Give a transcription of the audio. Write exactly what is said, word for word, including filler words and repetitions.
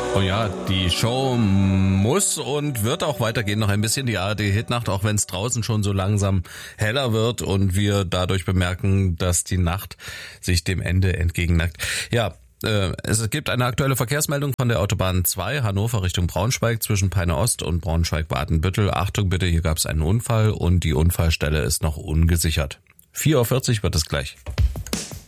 Oh ja, die Show muss und wird auch weitergehen noch ein bisschen, die A R D-Hitnacht, auch wenn es draußen schon so langsam heller wird und wir dadurch bemerken, dass die Nacht sich dem Ende entgegenneigt. Ja, äh, es gibt eine aktuelle Verkehrsmeldung von der Autobahn zwei, Hannover Richtung Braunschweig, zwischen Peine Ost und Braunschweig-Watenbüttel. Achtung bitte, hier gab es einen Unfall und die Unfallstelle ist noch ungesichert. vier Uhr vierzig wird es gleich.